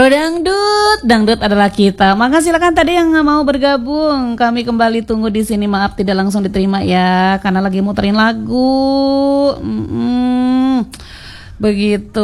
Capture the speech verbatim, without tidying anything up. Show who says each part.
Speaker 1: Dangdut, dangdut adalah kita. Maka silakan tadi yang nggak mau bergabung, kami kembali tunggu di sini. Maaf tidak langsung diterima ya, karena lagi muterin lagu. Mm-mm. Begitu.